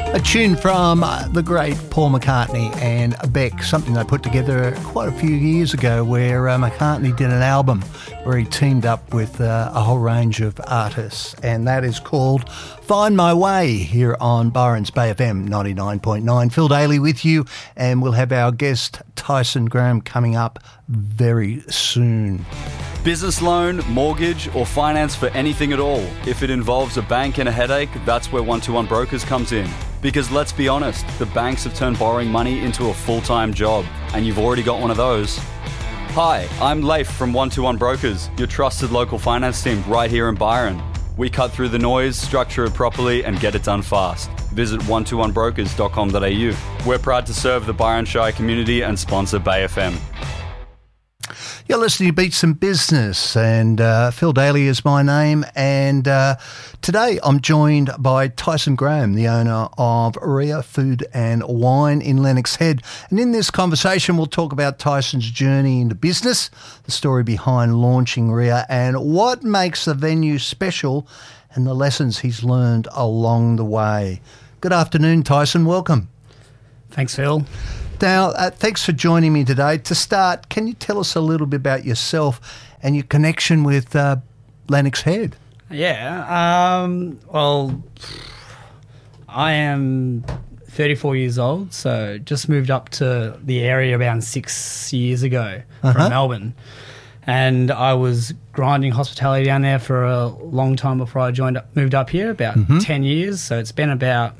A tune from the great Paul McCartney and Beck, something they put together quite a few years ago where McCartney did an album where he teamed up with a whole range of artists, and that is called Find My Way here on Byron's Bay FM 99.9. Phil Daly with you, and we'll have our guest Tyson Graham coming up very soon. Business loan, mortgage, or finance for anything at all. If it involves a bank and a headache, that's where 121 Brokers comes in. Because let's be honest, the banks have turned borrowing money into a full-time job, and you've already got one of those. Hi, I'm Leif from 121 Brokers, your trusted local finance team right here in Byron. We cut through the noise, structure it properly, and get it done fast. Visit 121brokers.com.au. We're proud to serve the Byron Shire community and sponsor Bay FM. You're listening to Beats and Business, and Phil Daly is my name, and today I'm joined by Tyson Graham, the owner of Ria Food and Wine in Lennox Head. And in this conversation, we'll talk about Tyson's journey into business, the story behind launching Ria, and what makes the venue special, and the lessons he's learned along the way. Good afternoon, Tyson. Welcome. Thanks, Phil. Now, thanks for joining me today. To start, can you tell us a little bit about yourself and your connection with Lennox Head? Yeah. Well, I am 34 years old, so just moved up to the area about 6 years ago from Melbourne. And I was grinding hospitality down there for a long time before I moved up here, about 10 years. So it's been about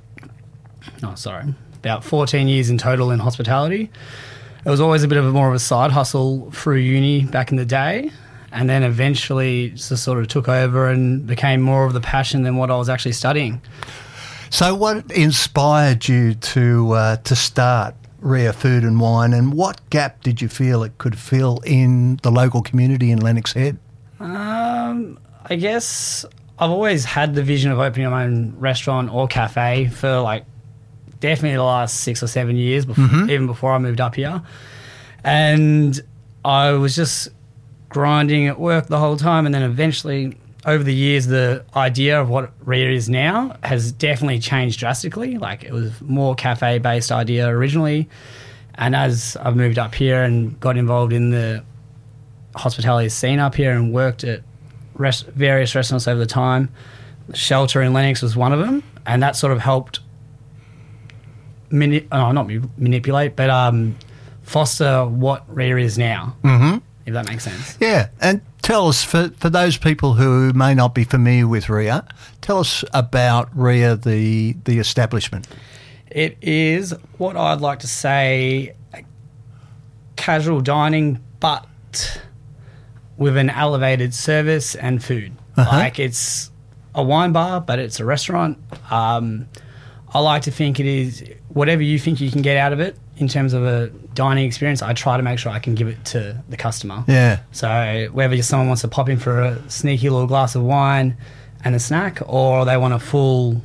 14 years in total in hospitality. It was always a bit of more of a side hustle through uni back in the day, and then eventually just sort of took over and became more of the passion than what I was actually studying. So what inspired you to start Ria Food and Wine, and what gap did you feel it could fill in the local community in Lennox Head? I guess I've always had the vision of opening my own restaurant or cafe for definitely the last 6 or 7 years, even before I moved up here. And I was just grinding at work the whole time, and then eventually, over the years, the idea of what Ria is now has definitely changed drastically. It was more cafe-based idea originally, and as I've moved up here and got involved in the hospitality scene up here and worked at various restaurants over the time, Shelter in Lennox was one of them, and that sort of helped manipulate, but foster what Ria is now, if that makes sense. Yeah, and tell us, for those people who may not be familiar with Ria, tell us about Ria, the establishment. It is what I'd like to say casual dining, but with an elevated service and food. It's a wine bar, but it's a restaurant. I like to think it is whatever you think you can get out of it in terms of a dining experience. I try to make sure I can give it to the customer. Yeah. So whether someone wants to pop in for a sneaky little glass of wine and a snack, or they want a full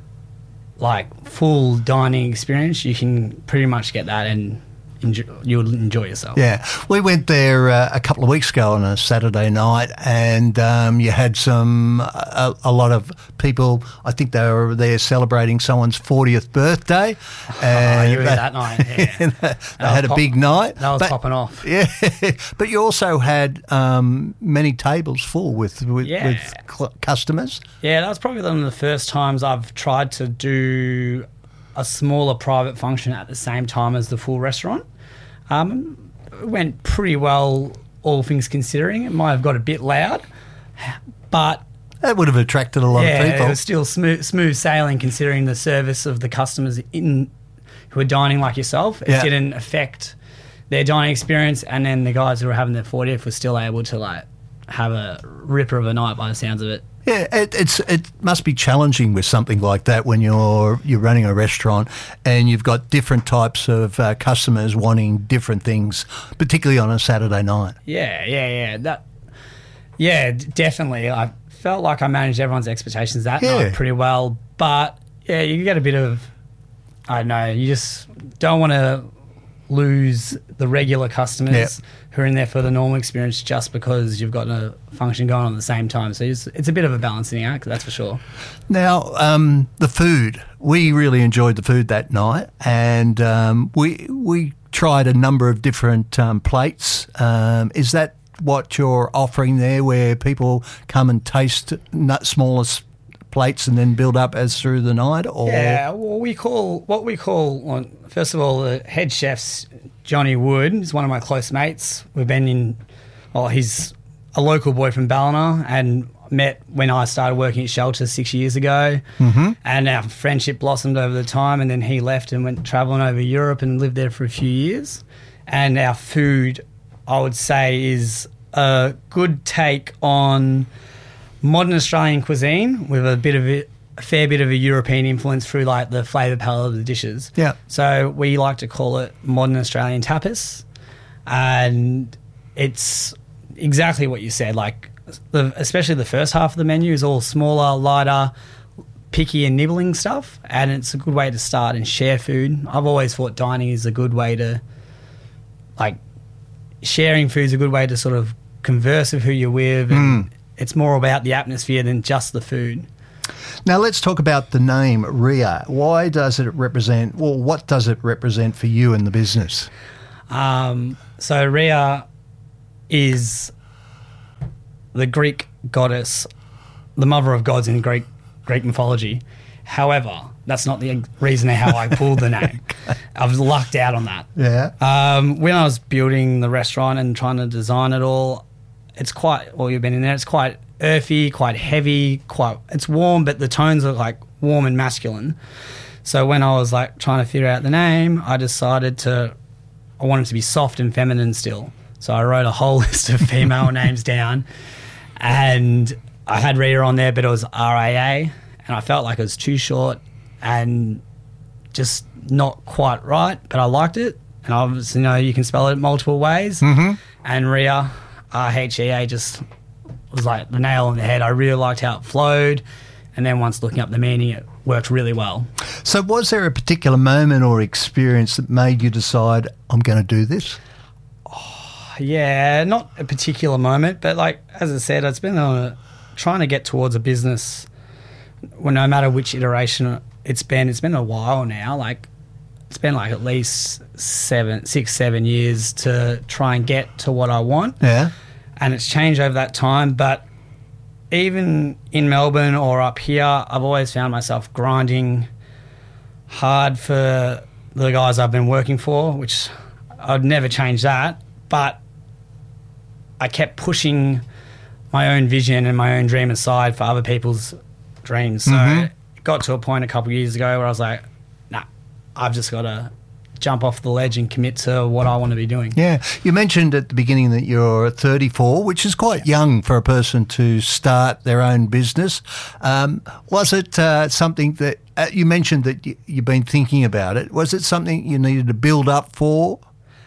dining experience, you can pretty much get that, and you'll enjoy yourself. Yeah. We went there a couple of weeks ago on a Saturday night, and you had a lot of people. I think they were there celebrating someone's 40th birthday. And you were that night, yeah. They had a big night. That was popping off. Yeah. But you also had many tables full with customers. Yeah, that was probably one of the first times I've tried to do a smaller private function at the same time as the full restaurant. It went pretty well, all things considering. It might have got a bit loud, but that would have attracted a lot of people. Yeah, it was still smooth sailing considering the service of the customers who are dining like yourself. It didn't affect their dining experience, and then the guys who were having their 40th were still able to have a ripper of a night by the sounds of it. Yeah, it must be challenging with something like that when you're running a restaurant and you've got different types of customers wanting different things, particularly on a Saturday night. Yeah. Definitely. I felt like I managed everyone's expectations that night pretty well, but yeah, you get a bit of, I don't know, you just don't want to lose the regular customers who are in there for the normal experience just because you've got a function going on at the same time. So it's a bit of a balancing act, that's for sure. Now, the food, we really enjoyed the food that night, and we tried a number of different plates. Is that what you're offering there, where people come and taste smallest plates and then build up as through the night? Or? Yeah, well, well, first of all, the head chef's Johnny Wood is one of my close mates. We've been in, he's a local boy from Ballina and met when I started working at Shelter 6 years ago. Mm-hmm. And our friendship blossomed over the time, and then he left and went travelling over Europe and lived there for a few years. And our food, I would say, is a good take on modern Australian cuisine with a fair bit of a European influence through like the flavour palette of the dishes. Yeah. So we like to call it modern Australian tapas, and it's exactly what you said. Like especially the first half of the menu is all smaller, lighter, picky and nibbling stuff, and it's a good way to start and share food. I've always thought dining is a good way to, like, sharing food is a good way to sort of converse with who you're with, and it's more about the atmosphere than just the food. Now let's talk about the name Ria. Why does it represent, well, what does it represent for you in the business? So Ria is the Greek goddess, the mother of gods in Greek mythology. However, that's not the reason how I pulled the name. I've lucked out on that. Yeah. When I was building the restaurant and trying to design it all, it's quite, well, you've been in there, it's quite earthy, quite heavy, it's warm, but the tones are like warm and masculine. So when I was like trying to figure out the name, I decided I wanted it to be soft and feminine still. So I wrote a whole list of female names down, and I had Ria on there, but it was RAA, and I felt like it was too short and just not quite right, but I liked it. And obviously, you can spell it multiple ways. Mm-hmm. And Ria, RHEA, just was like the nail on the head. I really liked how it flowed. And then once looking up the meaning, it worked really well. So was there a particular moment or experience that made you decide, I'm going to do this? Yeah, not a particular moment, but like, as I said, it's been trying to get towards a business well, no matter which iteration it's been a while now. Like, it's been like at least 6-7 years to try and get to what I want. Yeah. And it's changed over that time. But even in Melbourne or up here, I've always found myself grinding hard for the guys I've been working for, which I'd never change that. But I kept pushing my own vision and my own dream aside for other people's dreams. So it got to a point a couple of years ago where I was like, nah, I've just got to jump off the ledge and commit to what I want to be doing. Yeah. You mentioned at the beginning that you're 34, which is quite young for a person to start their own business. Was it something that you mentioned that you've been thinking about it? Was it something you needed to build up for?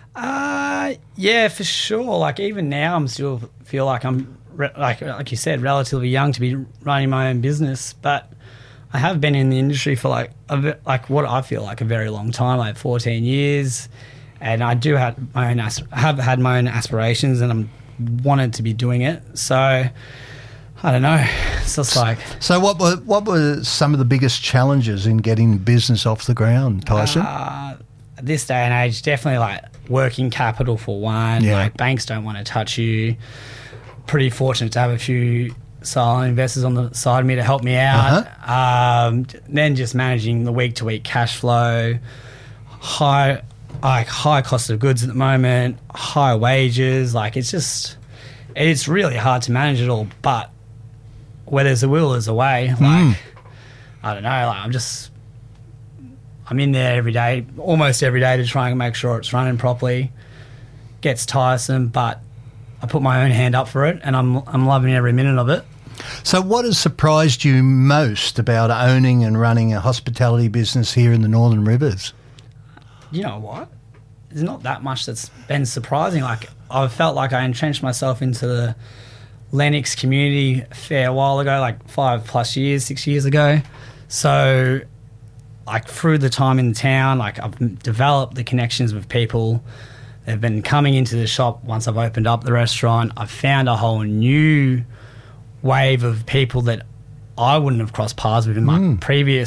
Yeah, for sure. Like, even now, I'm still feel like I'm like you said, relatively young to be running my own business, but I have been in the industry for like what I feel like a very long time, like 14 years, and I do have had my own aspirations, and I'm wanted to be doing it. So I don't know. It's just like. So what were some of the biggest challenges in getting business off the ground, Tyson? At this day and age, definitely like working capital for one. Yeah. Like, banks don't want to touch you. Pretty fortunate to have a few silent investors on the side of me to help me out. Then just managing the week-to-week cash flow, high cost of goods at the moment, high wages. Like, it's really hard to manage it all. But where there's a will, there's a way. Like, I don't know. Like, I'm in there every day, almost every day, to try and make sure it's running properly. Gets tiresome, but I put my own hand up for it, and I'm loving every minute of it. So what has surprised you most about owning and running a hospitality business here in the Northern Rivers? You know what? There's not that much that's been surprising. Like, I felt like I entrenched myself into the Lennox community a fair while ago, like 6 years ago. So, like, through the time in town, like, I've developed the connections with people. They've been coming into the shop once I've opened up the restaurant. I've found a whole new wave of people that I wouldn't have crossed paths with in my previous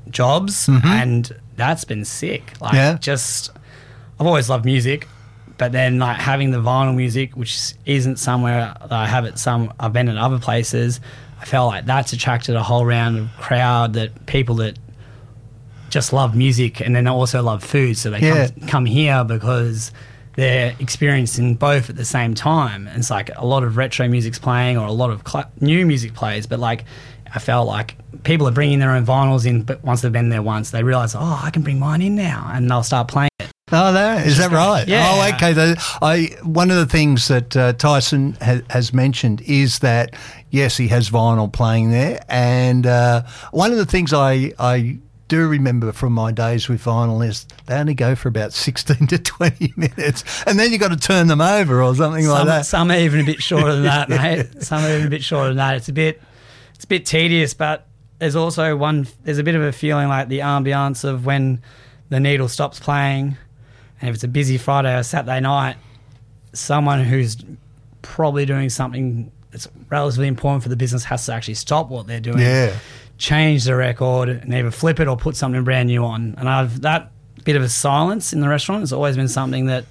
jobs, and that's been sick. Like, I've always loved music, but then like having the vinyl music, which isn't somewhere that I have it. I've been in other places. I felt like that's attracted a whole round of crowd, that people that just love music and then also love food, so they come here because they're experiencing both at the same time. And it's like a lot of retro music's playing, or a lot of new music plays, but like I felt like people are bringing their own vinyls in, but once they've been there once, they realise, oh, I can bring mine in now, and they'll start playing it. Oh, no, is that right? Yeah. Oh, okay. One of the things that Tyson has mentioned is that, yes, he has vinyl playing there, and one of the things I do remember from my days with vinyl is they only go for about 16 to 20 minutes, and then you got to turn them over or something like that. Some are even a bit shorter than that, mate. Some are even a bit shorter than that. It's a bit tedious, but there's also there's a bit of a feeling like the ambience of when the needle stops playing, and if it's a busy Friday or Saturday night, someone who's probably doing something that's relatively important for the business has to actually stop what they're doing, change the record, and either flip it or put something brand new on. And that bit of a silence in the restaurant has always been something that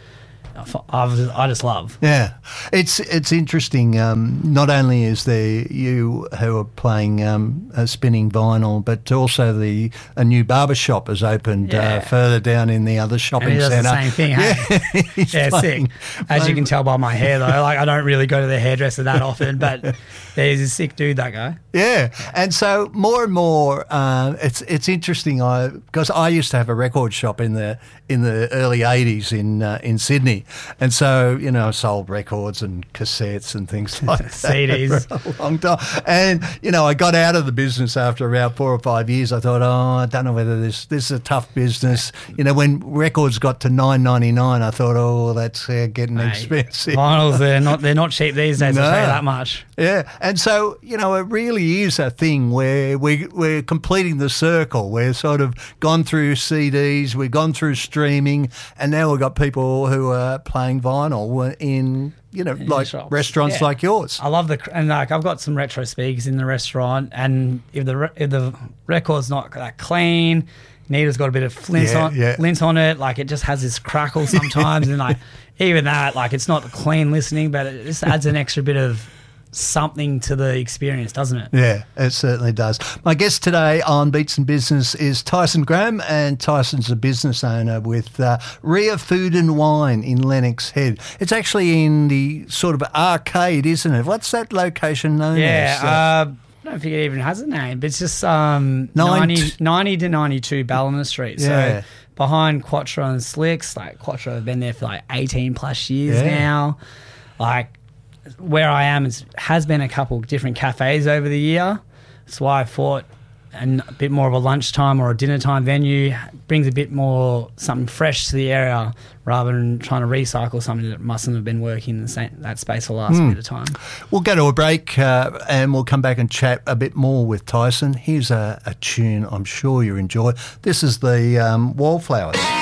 I just love. Yeah, it's interesting. Not only is there you who are playing spinning vinyl, but also a new barbershop has opened further down in the other shopping centre. The same thing. Hey? Sick. As you can tell by my hair, though, like I don't really go to the hairdresser that often, but there's a sick dude, that guy. Yeah, and so more and more, it's interesting. Because I used to have a record shop in the early '80s in Sydney. And so, I sold records and cassettes and things like that CDs for a long time. And, I got out of the business after about 4 or 5 years. I thought, I don't know whether this is a tough business. When records got to $9.99, I thought, that's getting expensive. Vinyls, they're not cheap these days. No. I'll tell you that much. Yeah, and so, it really is a thing where we're completing the circle. We're sort of gone through CDs, we've gone through streaming, and now we've got people who are playing vinyl in like shops. Restaurants like yours. I love I've got some retro speakers in the restaurant, and if the record's not that clean, needle's got a bit of lint on it, like it just has this crackle sometimes, and like even that, like it's not clean listening, but it just adds an extra bit of something to the experience, doesn't it? Yeah, it certainly does. My guest today on Beats and Business is Tyson Graham, and Tyson's a business owner with Ria Food and Wine in Lennox Head. It's actually in the sort of arcade, isn't it? What's that location known as? I don't think it even has a name, but it's just 90 to 92 Ballina Street. So behind Quattro and Slicks, like Quattro have been there for like 18 plus years now. Like, where I am has been a couple different cafes over the year. That's why I thought a bit more of a lunchtime or a dinner time venue brings a bit more something fresh to the area, rather than trying to recycle something that mustn't have been working in that space for the last bit of time. We'll go to a break and we'll come back and chat a bit more with Tyson. Here's a tune I'm sure you enjoy. This is the Wallflowers.